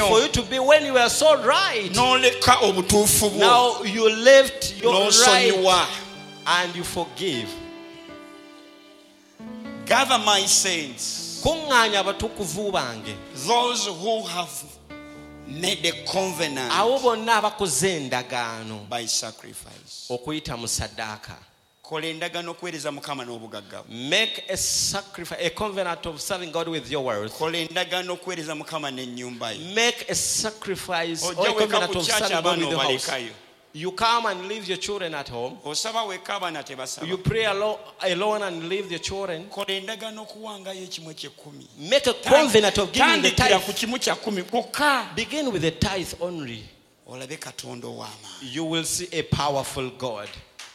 for you to be when you are so right. n'oleka obutuufu bwo Now you left your n'osonyiwa. right and you forgive. Gather my saints, Kuŋŋaanya abatukuvu bange, those who have made a covenant abo bonna abakoze endagaano by sacrifice. okuyita mu ssaddaaka. Kola endagaano okuweereza Mukama n'obugagga bwo. Make a sacrifice, a covenant of serving God with your wealth. Kola endagaano okuweereza Mukama n'ennyumba ye. Make a sacrifice or a Ojja weka covenant ku of kyaki serving God abaana with your house. obalekayo. You come and leave your children at home. Osaba weka abaana tebasaba. You pray alone and leave your children. Kola endagaano okuwangayo ekimu eky'ekkumi. Make a covenant of giving the Tandikira ku tithe. kimu kya kkumi kwokka. Begin with the tithe only. Olabe Katonda ow'amaanyi. You will see a powerful God.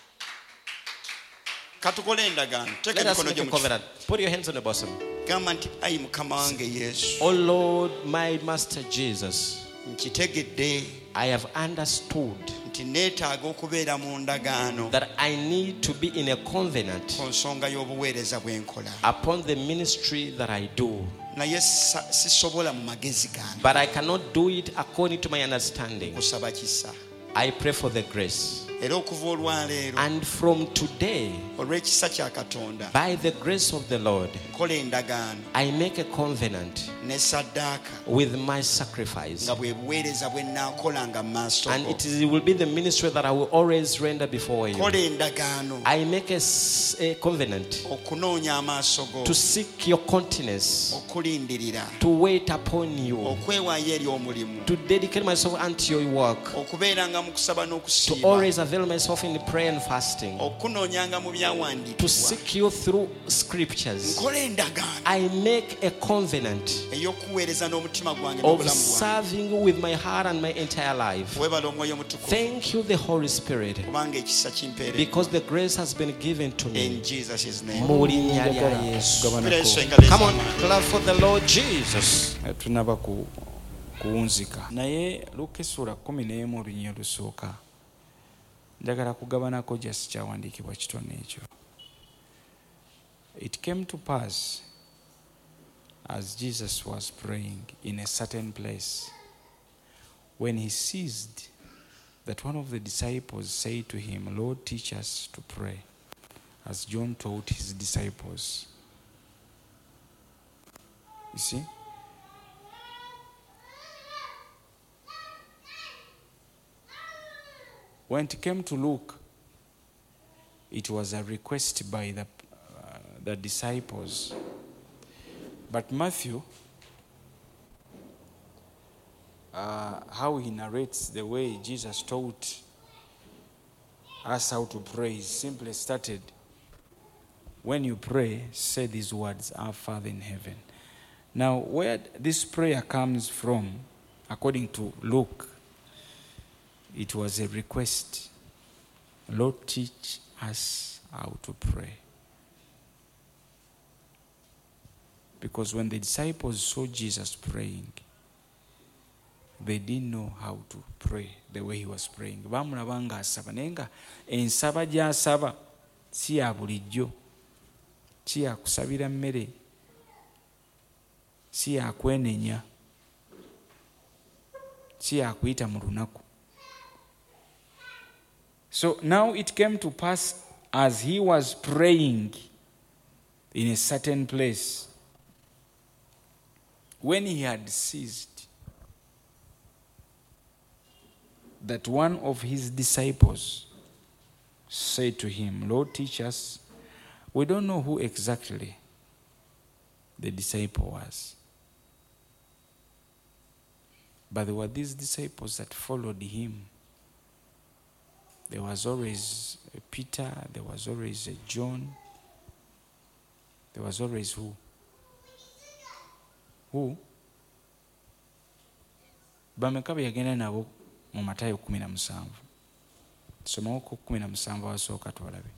Katukole endagaano. Teeka Let us emikono make gyo a mu covenant. Put your hands on the bosom. Gamba nti ayi Mukama wange Yesu. Oh Lord, my Master Jesus, Nkitegedde I have understood nti neetaaga okubeera mu ndagaano that I need to be in a covenant ku nsonga y'obuweereza bwe nkola. upon the ministry that I do. Naye sisobola mu magezi gange. But I cannot do it according to my understanding. Kusaba kisa. I pray for the grace. Era okuva olwaleero And from today, olw'ekisa kya Katonda by the grace of the Lord, nkola endagaano I make a covenant ne saddaaka with my sacrifice. nga bwe buweereza bwe nnaakolanga mu maaso And go. it will be the ministry that I will always render before you. Kola endagaano I make a covenant okunoonya amaaso go, to seek your countenance, okulindirira, to wait upon you, okwewaayo eri omulimu, to dedicate myself unto your work, okubeeranga mu kusaba to n'okusiiba, always avail myself in prayer and fasting, okunoonyanga mu to byawandiikibwa. seek you through scriptures. Nkola endagaano I make a covenant ey'okuweereza n'omutima gwange of n'obulamu bwange. serving with my heart and my entire life. Weebala Omwoyo Mutukuvu Thank you, the Holy Spirit, kubanga ekisa kimpeeredde. because the grace has been given to In me. Jesus' name. Mu linnya lya Yesu. Tubireese engalo Come on, ez'amaanyi. clap for the Lord Jesus. tunaba kuwunzika naye Luka essula 11 olunyiriri olusooka njagala kugabanako just kyawandiikibwa kitone ekyo. It came to pass as Jesus was praying in a certain place, when he ceased, that one of the disciples said to him, Lord, teach us to pray, as John taught his disciples. You see? When it came to Luke, it was a request by the disciples. But Matthew, how he narrates the way Jesus taught us how to pray, he simply started, when you pray, say these words, Our Father in heaven. Now, where this prayer comes from, according to Luke, it was a request. Lord, teach us how to pray. Because when the disciples saw Jesus praying, they didn't know how to pray the way he was praying. Bamulaba nga asaba naye nga ensaba gy'asaba si ya bulijjo, si ya kusabira mmere, si ya kwenenya, si ya kuyita mu lunaku. So now it came to pass as he was praying in a certain place, when he had ceased, that one of his disciples said to him, Lord, teach us. We don't know who exactly the disciple was, but there were these disciples that followed him. There was always a Peter, there was always a John, there was always who? Who? Bameka be yagenda nabo mu Matayo 17. Somawo ku 17 wasooka twalabe.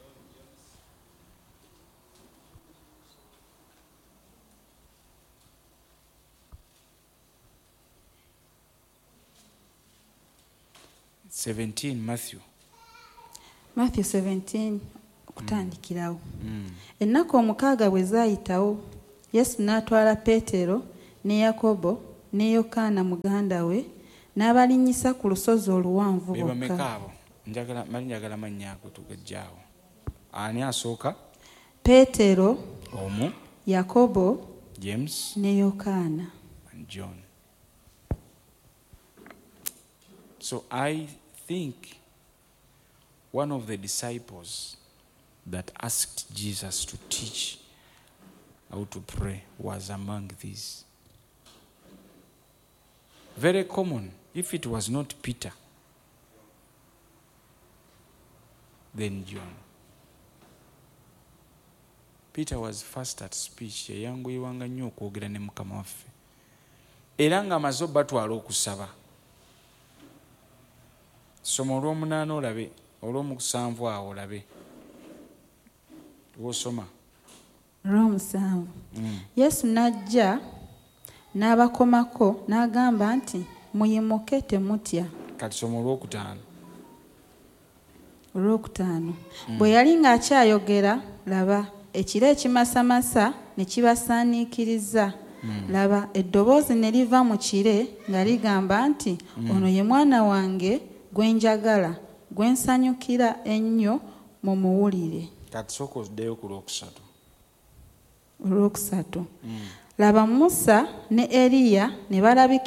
Matthew 17 okutandikirawo. Ennaku omukaaga bwe zaayitawo, Yesu n'atwala Peetero ne Yakobo ne Yokaana muganda we n'abalinnyisa ku lusozi oluwanvu beba bokka. mekaabo njagala mannya ago tugajjaawo. Ani asooka? Peetero, Omu, Yakobo James ne Yokaana. and John. So I think one of the disciples that asked Jesus to teach how to pray was among these. Very common. If it was not Peter, then John. Peter was fast at speech. Yayanguyirwanga nnyo okwogera ne Mukama waffe. Era ng'amaze obatwala okusaba. Soma olw'omunaana olabe, olw'omusanvu awo olabe. W'osoma. Olw'omusanvu. Yesu n'ajja n'abakomako n'agamba nti muyimuke temutya. Kati soma olw'okutaano. Olwokutaano. Bwe yali ng'akyayogera, laba ekire ekimasamasa ne kibasaaniikiriza. Laba eddoboozi ne liva mu kire nga ligamba nti ono ye mwana wange gwe njagala, gwe nsanyukira ennyo mumuwulire. Kati sooka oddeyo ku lwokusatu. Olwokusatu. Laba Musa ne Eriya ne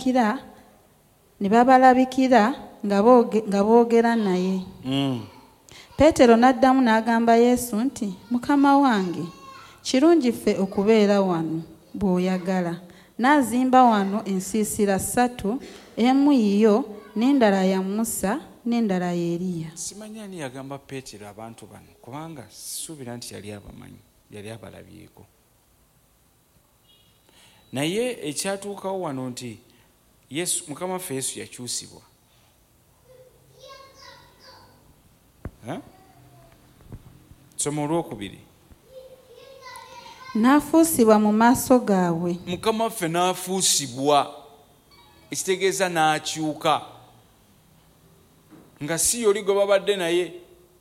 babalabikira nga boogera naye. Peetero n'addamu n'agamba Yesu nti, Mukama wange, kirungi ffe okubeera wano bw'oyagala. N'azimba wano ensiisira 3, emu yiyo n'endala ya Musa n'endala ya Eriya. Simanyi ani yagamba Peetero abantu bano kubanga sisuubira nti yali abamanyi, yali abalabyeko. Naye ekyatuukawo wano nti Mukama waffe Yesu yakyusibwa. Soma olwokubiri. N'afuusibwa mu maaso gaabwe. Mukama waffe n'afuusibwa, ekitegeeza n'akyuka, nga si yoli gwe babadde naye.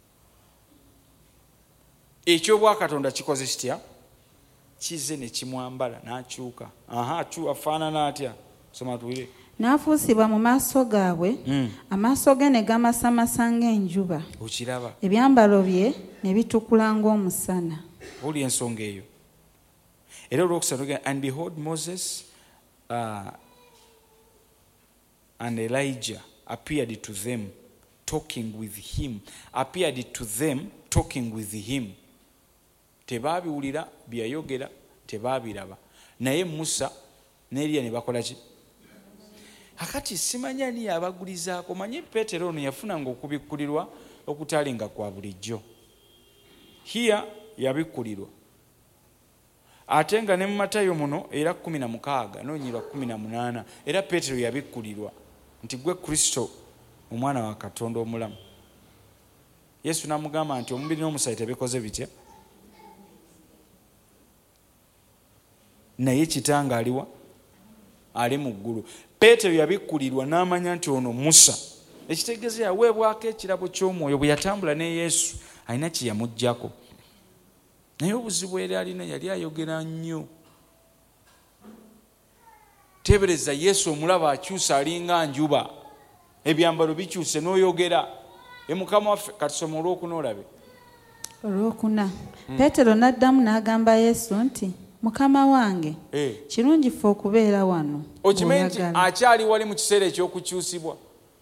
Ekyobwakatonda kikoze kitya? Kize ne kimwambala n'akyuka. Afaanana atya? Soma tuwire. N'afuusibwa mu maaso gaabwe, amaaso ge ne gamasamasa ng'enjuba. Okiraba? Ebyambalo bye ne bitukula ng'omusana. Oli ensonga eyo. Era olwokusatu, and behold, Moses and Elijah appeared to them talking with him. Appeared to them talking with him. Tebaabiwulira byayogera, tebaabiraba. Naye Musa ne Eriya ne bakola ki? Akati simanyi ani yabagulizaako. Manyi Peetero ono yafunanga okubikkulirwa okutalinga kwa bulijjo. Hiya yabikkulirwa. Ate nga ne mu Matayo muno era 16 n'onyirwa 18 era Peetero yabikkulirwa nti gwe Kristo omwana wa Katonda omulamu. Yesu n'amugamba nti omubiri n'omusaayi tebikoze bitya? Naye kitanga aliwa? Ali mu ggulu. Peetero yabikkulirwa n'amanya nti ono Musa. Ekitegeeza yaweebwako ekirabo ky'omwoyo bwe yatambula ne Yesu, alina kye yamuggyako. Naye obuzibu era alina yali ayogera nnyo. Tebereza Yesu omulaba akyusa alinga njuba. Ebyambalo bikyuse n'oyogera. Mukama waffe katusoma olwokuna olabe. Olwokuna. Peetero n'addamu n'agamba Yesu nti, Mukama wange, kirungi ffe okubeera wano. Okimanyi nti akyali wali mu kiseera ekyokukyusibwa.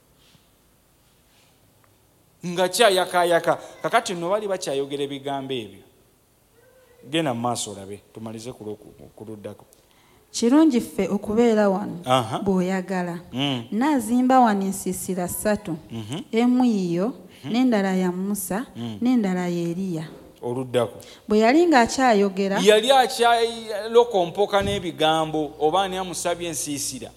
Nga kyayakayaka. Kakati nno bali bakyayogera ebigambo ebyo. Genda mu maaso olabe, tumalize kuluddako. Kirungi ffe okubeera wano bw'oyagala. N'azimba wano ensiisira 3, emu yiyo n'endala ya Musa n'endala ya Eriya. Oluddako. Bwe yali ng'akyayogera, yali akyalokompoka n'ebigambo oba ani amusabye ensiisira.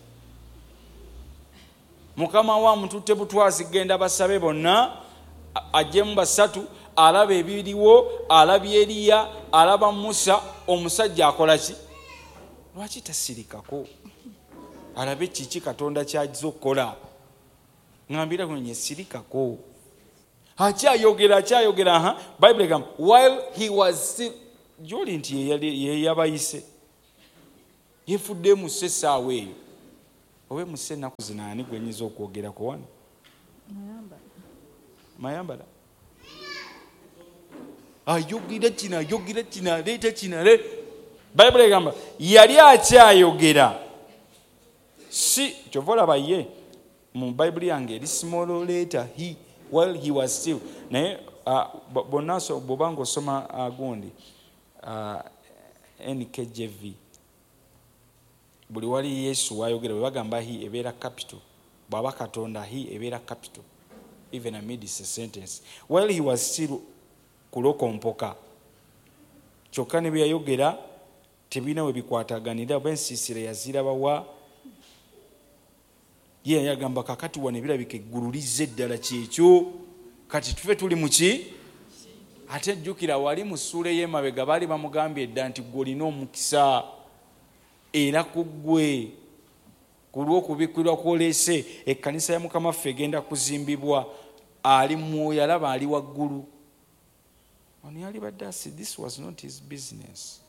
Mukama wa mututte butwazi genda basabe bonna, ajjemu 3, alaba ebiriwo, alabye Eriya, alaba Musa. Omusajja akola ki? Lwaki tasirikako? Alabe kiki Katonda ky'ajja okukola. Ngambira kwenye sirikako. Akyayogera. Bible egamba while he was still, joli nti ye yabayise. Yefudde mu essaawa eyo. owe musse ennaku zino ani gwenyiza okwogerako wano? Mayambala ayogera kino aleeta kino Bayibuli egamba yali akyayogera, si kyova olaba ye mu Bayibuli yange eri small letter he while he was still, naye bonna bwobanga osoma gundi NKJV buli wali Yesu wayogera bwe bagamba he ebeera capital, bwaba Katonda he ebeera capital even amidst a sentence while he was still kulokompoka. Kyokka ne bye yayogera tebina we bikwataganira oba ensiisira yazirabawa. Ye yagamba kakati wano ebirabika eggulu lizze eddala kyekyo, kati tufe tuli muki? Ate jjukira wali mu ssuula ey'emabega baali bamugambye edda nti gwe olina omukisa era ku ggwe ku lw'okubikkirwa kw'oleese ekkanisa ya Mukama waffe egenda kuzimbibwa, ali mwoyo alaba ali waggulu. Ono yali badde asi, this was not his business.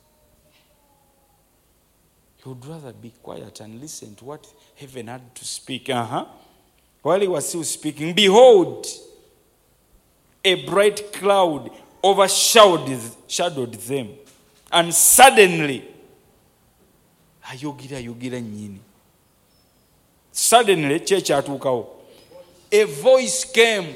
He would rather be quiet and listen to what heaven had to speak. While he was still speaking, behold, a bright cloud overshadowed them. And suddenly, ayogera nyini. Suddenly, a voice came.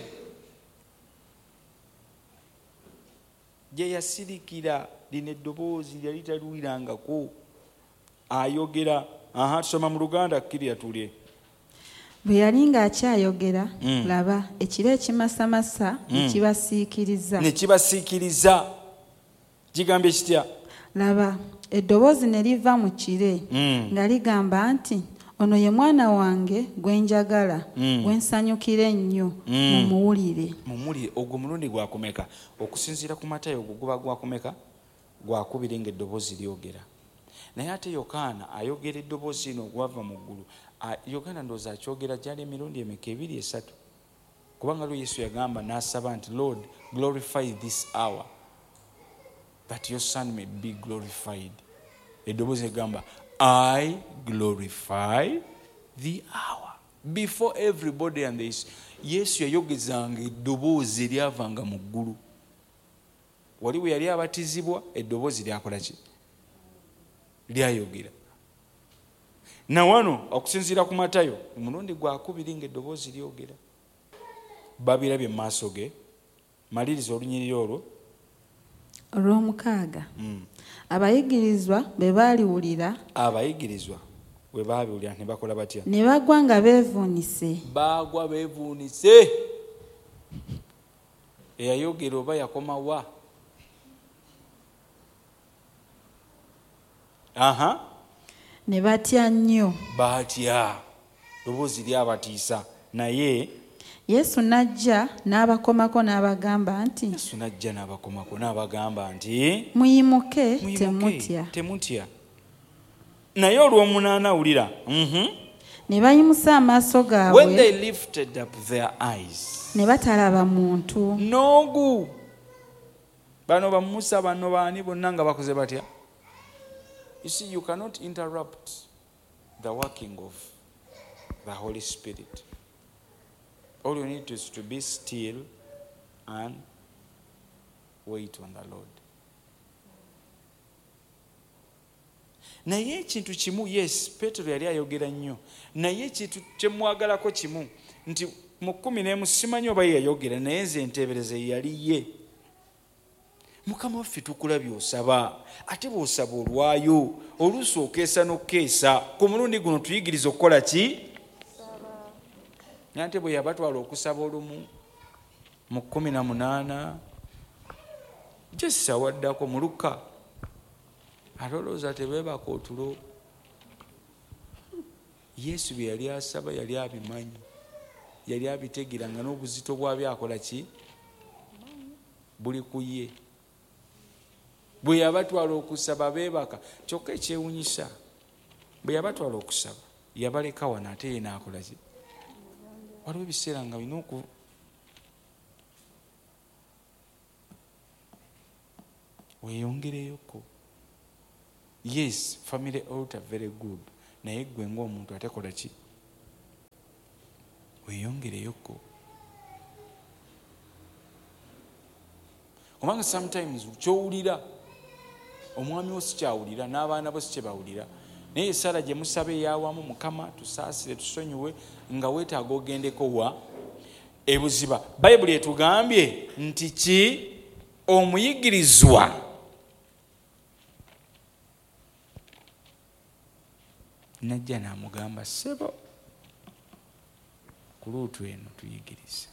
Gye yasirikira lino eddoboozi lyali taluwirangako ayogera. Tusoma mu Luganda kkirya tulye. Bwe yali ng'akyayogera, laba ekiro ekimasamasa ne kibasiikiriza. Kigambye kitya? Laba eddoboozi ne liva mu kire nga ligamba nti, ono ye mwana wange gwe njagala, gwe nsanyukira ennyo, mumuwulire. Ogwo mulundi gwakumeka? Okusinziira ku Matayo ogwo guba gwakumeka? Gwakubiri ng'eddoboozi lyogera. Naye ate Yokaana ayogera eddoboozi lino gwava mu ggulu. Yokaana ndowooza akyogera gyali emirundi emeka? 2 3. Kubanga lwe Yesu yagamba n'asaba nti, Lord, glorify this hour that your son may be glorified. Eddoboozi egamba, I glorify the hour. Before everybody and this, Yesu yayogezanga eddoboozi eryavanga mu ggulu. Wali bwe yali abatizibwa eddoboozi lyakola ki? Lyayogera. Na wano okusinziira ku Matayo omulundi gwakubiri ng'eddoboozi lyogera. Babirabye mu maaso ge. Maliriza olunyiriri olwo. Olw'omukaaga. Abayigirizwa bwe baaliwulira. Abayigirizwa bwe baabiwulira ne bakola batya? Ne bagwa nga beevuunise. Baagwa beevuunise. Eyayogera oba yakoma wa? Ne batya nnyo. Batya. Ddoboozi lyabatiisa. Naye Yesu n'ajja n'abakomako n'abagamba nti muyimuke temutya. Naye olw'omunaana wulira. Ne bayimusa amaaso gaabwe. When they lifted up their eyes. Ne batalaba muntu. Noogu. Bano ba Musa bano baani bonna nga bakoze batya? You see, you cannot interrupt the working of the Holy Spirit. All you need is to be still and wait on the Lord. Naye ekintu kimu, yes, Petero yali ayogera nnyo. Naye ekintu kyemwagalako kimu nti mu 11 simanyi oba yayogera, naye nze enteebereze yali ye. Mukama waffe tukulabye osaba, ate bw'osaba olwayo, oluusi okeesa n'okeesa. Ku mulundi guno tuyigiriza okukola ki? Nante bwe yabatwala okusaba olumu mu 18 Jesa waddako mu Luka, alowooza tebeebaka otulo. Yesu bye yali asaba yali abimanyi, yali abitegeera nga n'obuzito bwabyo akola ki? Buli ku ye. Bwe yabatwala okusaba beebaka. Kyokka ekyewunyisa, bwe yabatwala okusaba yabaleka wano ate ye n'akola ki? Waliwo ebiseera nga bino weeyongereyoko. Yes, family altar very good. Naye gwe ng'omuntu ate kola ki? weyongereyoko. Kubanga sometimes kyowulira omwami wo sikyawulira, n'abaana bo sikyebawulira, naye essala gye musaba eyawamu, Mukama tusaasire tusonyiwe, nga weetaaga ogendeko wa ebuziba. Bayibuli etugambye nti ki? Omuyigirizwa najja n'amugamba, ssebo ku luutu eno tuyigirize.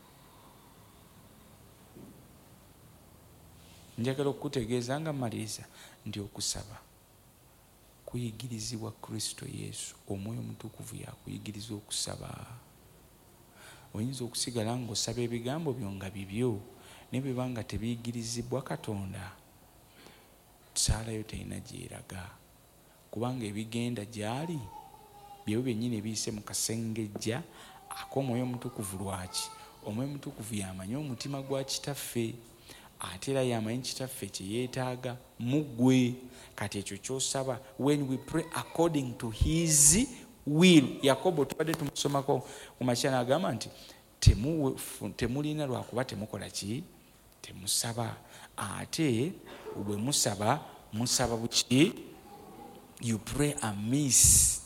Njagala okukutegeeza nga maliriza nti okusaba kuyigirizibwa Kristo Yesu. Omwoyo Mutukuvu yakuyigiriza okusaba. Oyinza okusigala ng'osaba ebigambo byo nga bibyo, ne bwe banga tebiyigirizibwa Katonda, saalayo terina gyeraga, kubanga ebigenda gyali byewo byennyini ebiyise mu kasengejja ak'Omwoyo Mutukuvu. Lwaki? Omwoyo Mutukuvu yamanyi omutima gwa Kitaffe, ate era yamanyi Kitaffe kye yeetaaga mu ggwe. Kati ekyo ky'osaba, when we pray according to his will. Yakobo tubadde tumusomako ku makya n'agamba nti temulina lwakuba temukola ki? Temusaba. Ate bwe musaba, musaba buki? You pray amiss.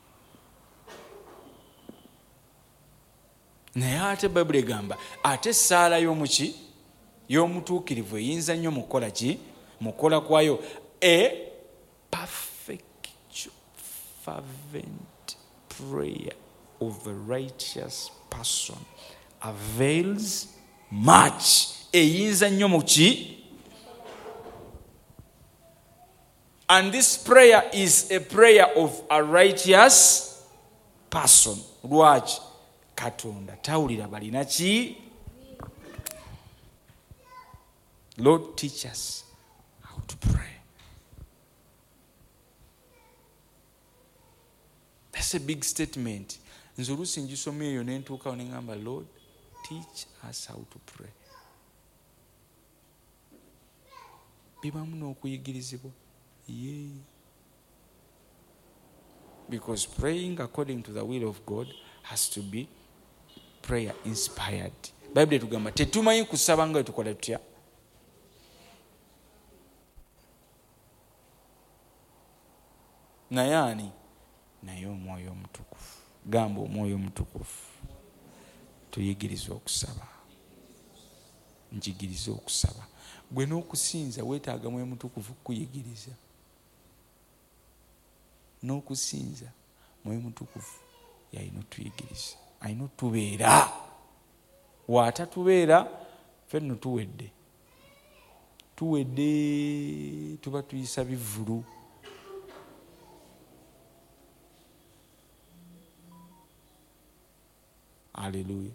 Naye ate Bayibuli egamba ate essaala y'omuki? Y'omutuukirivu eyinza nnyo mukola ki? Mukola kwayo. A perfect fervent prayer of a righteous person avails much. Eyinza nnyo muki? And this prayer is a prayer of a righteous person. Lwaki? Katonda tawulira balina ki? Lord, teach us how to pray. That's a big statement. Nze oluusi ngisoma eyo ne ntuukawo ne ngamba, Lord, teach us how to pray. Bibamu n'okuyigirizibwa. Yeah. Because praying according to the will of God has to be prayer inspired. Bible etugamba tetumanyi kusaba nga tukola tutya. Naye ani? Naye Omwoyo Omutukuvu. Gamba Omwoyo Omutukuvu tuyigirize okusaba. Njigirize okusaba. Gwe n'okusinza weetaaga Mwoyo Mutukuvu kuyigiriza. N'okusinza Mwoyo Mutukuvu yalina otuyigiriza. Alina otubeera. Waatatubeera ffenno tuwedde. Tuba tuyisa bivvulu. Hallelujah.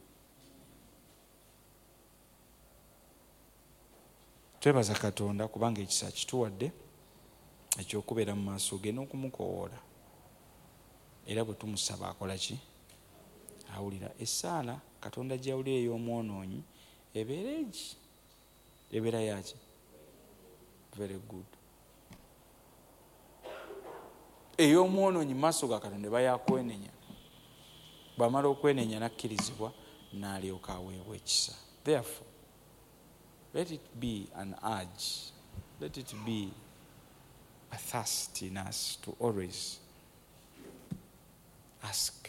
Twebaza Katonda kubanga ekisa kituwadde ekyokubeera mu maaso ge n'okumukowoola. Era bwe tumusaba akola ki? Awulira. Essaala Katonda gy'awulira ey'omwonoonyi ebeera egi? Ebeera yaki? Very good. Ey'omwonoonyi maaso ga Katonda bayakwenenya. Bw'amala okwenenya n'akkirizibwa n'alyoka aweebwa ekisa. Therefore, let it be an urge. Let it be a thirst in us to always ask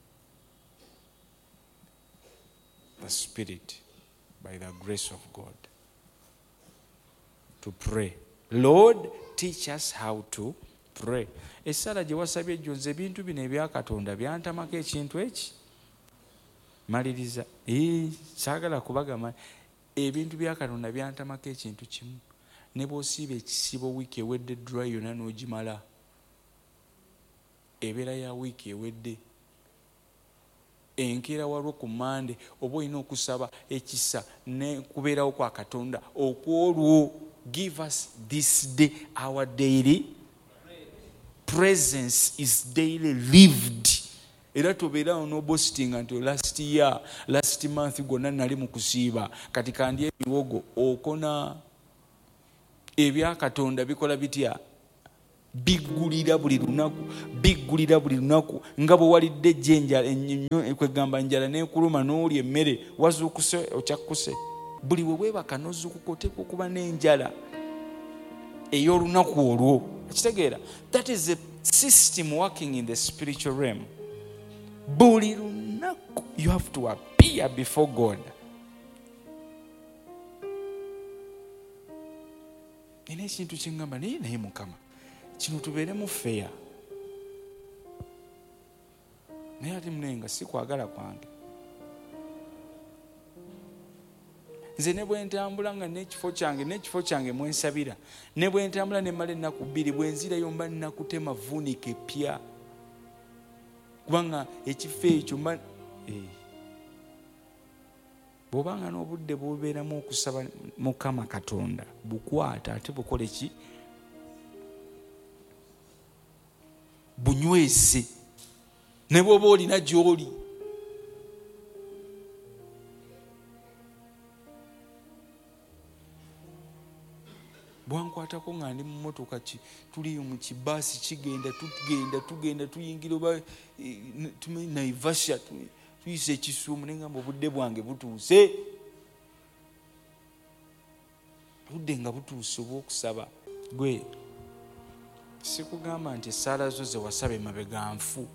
the Spirit by the grace of God to pray. Lord, teach us how to pray. Essala gye wasabye ejjonze ebintu bino ebya Katonda byantamako ekintu eki. Maliriza. Saagala kubagamba ebintu bya Katonda byantamako ekintu kimu. Ne bw'osiiba ekisibo wiiki ewedde dry yonna n'ogimala. Ebeera ya wiiki ewedde. Enkeera walwo ku Mande oba olina okusaba ekisa ne kubeerawo kwa Katonda okwolwo. Give us this day our daily presence is daily lived. Era tobeerawo n'obositinga nti last month gonna nali mu kusiiba kati kandi ebiwogo okona. Ebya Katonda bikola bitya? biggulira buli lunaku nga bwe walidde ejjenja kwegamba njala nekuluma n'oli emmere wazuukuse okyakkuse. Buli we weebaka n'ozuukuka oteekwa okuba n'enjala ey'olunaku olwo. Ekitegeera, that is a system working in the spiritual realm. Buli lunaku you have to appear before God. Nina ekintu kyengamba naye Mukama kino tubeeremu feya. Naye ate munenga si kwagala kwange. Nze ne bwe ntambula nga n'ekifo kyange mwensabira, ne bwe ntambula ne mmala ennaku 2 bwe nzirayo mba nnakutema vuunika epya. Kubanga ekifo ekyo mba bw'obanga n'obudde bw'obeeramu okusaba Mukama Katonda bukwata ate bukole ki? Bunywese. Ne bw'oba olina gy'oli. Bwankwatako nga ndi mu mmotoka tuli mu kibaasi tugenda tuyingira oba Naivasha tuyise ekisuumu ne ngamba obudde bwange butuuse. Budde nga butuuse obw'okusaba. Gwe sikugamba nti essaala zo ze wasaba emabega nfu.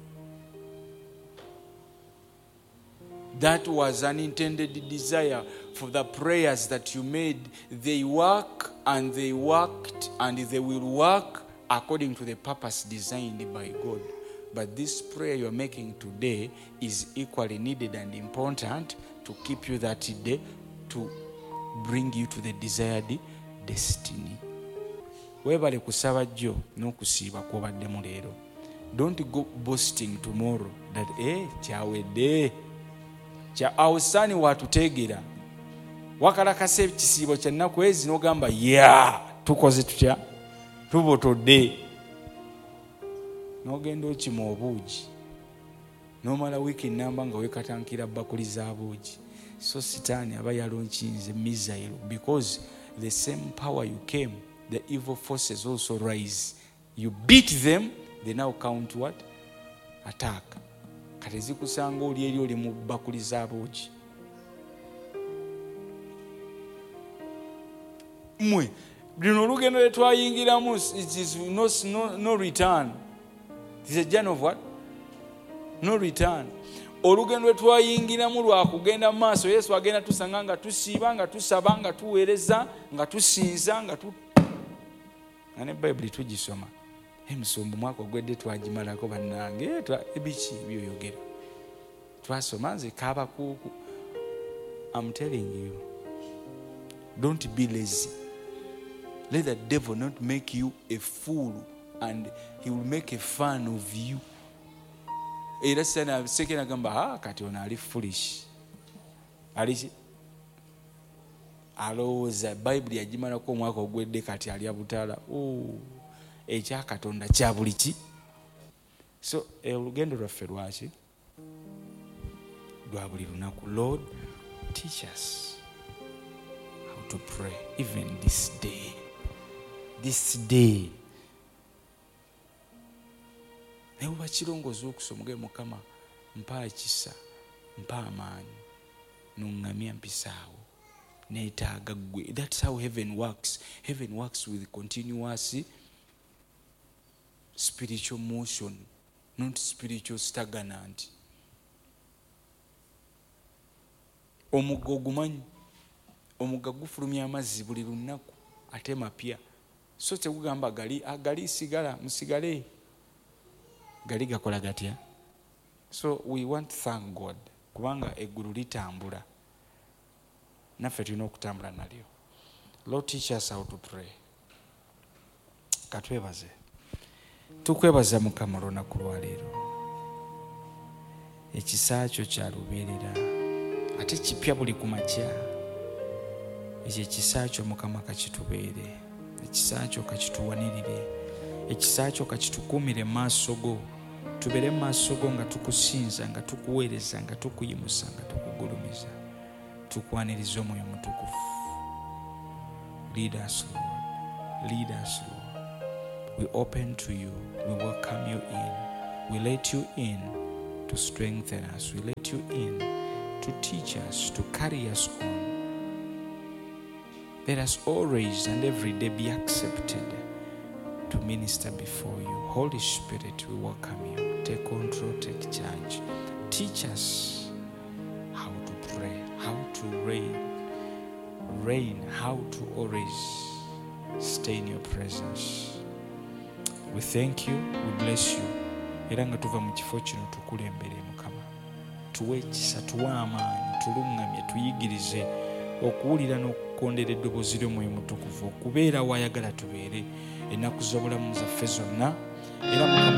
That was an intended desire for the prayers that you made. They work and they worked and they will work according to the purpose designed by God. But this prayer you are making today is equally needed and important to keep you that day, to bring you to the desired destiny. Webale kusaba jjo n'okusiiba kw'obaddemu leero. Don't go boasting tomorrow that kyawedde. Awusaani watuteegera. Wakalakasa ekisiibo kya nnaku ezi n'ogamba tukoze tutya? Tubotodde. N'ogenda okima obuugi. N'omala wiiki nnamba nga weekatankira bakuli za buugi. So sitaani aba yalonkinze missile, because the same power you came, the evil forces also rise. You beat them, they now count what? Attack. Kati zikusanga oli mu bakuli za buugi. Mwe lino olugendo lwe twayingiramu, it is no return. It is a journey of what? No return. Olugendo lwe twayingiramu lwa kugenda maaso. Yesu agenda tusanga nga tusiiba, nga tusaba, nga tuweereza, nga tusinza, nga ne Bayibuli tugisoma. Emisumbu mwaka ogwedde twagimalako bannange. Ebiki byoyogera twasoma nze kaabakuuku. I'm telling you, don't be lazy. Let the devil not make you a fool, and he will make a fun of you. Era sana sekena gamba kati ona ali foolish. Ali alowooza Bayibuli yagimalako omwaka ogwedde kati ali abutaala. Ekya Katonda kya buli ki. So olugendo lwaffe lwaki? Lwa buli lunaku. Lord, teach us how to pray even this day. This day. Naye oba kirongoozi okusoma ge Mukama mpa ekisa, mpa amaanyi, n'oŋŋamya mpisaawo, neetaaga ggwe. That's how heaven works. Heaven works with continuous spiritual motion, not spiritual stagnant. Omugga ogumanyi, omugga gufulumya amazzi buli lunaku ate mapya. So tegugamba gali sigala musigale. Gali gakola gatya? So we want to thank God kubanga eggulu litambula, naffe tulina okutambula nalyo. Lord, teach us how to pray. Katwebaze. Tukwebaza Mukama olunaku lwa leero. Ekisa kyo kya lubeerera ate kipya buli ku makya. Ekyo ekisa kyo Mukama kakitubeere. Ekisa kyo kakituwanirire. Ekisa kyo kakitukuumire mu maaso go. Tubeere mu maaso go nga tukusinza, nga tukuweereza, nga tukuyimusa, nga tukugulumiza. Tukwaniriza Omwoyo Mutukuvu. Lead us, Lord. Lead us, Lord. We open to you. We welcome you in. We let you in to strengthen us. We let you in to teach us, to carry us on. Let us always and every day be accepted to minister before you. Holy Spirit, we welcome you. Take control, take charge. Teach us how to pray, how to reign, how to always stay in your presence. We thank you, we bless you. Era nga tuva mu kifo kino tukulembere Mukama. Tuwe ekisa, tuwe amaanyi, tulungamye, tuyigirize okuwulira n'okukondera eddoboozi ly'Omwoyo Mutukuvu, okubeera wayagala tubeere ennaku z'obulamu zaffe zonna. Era Mukama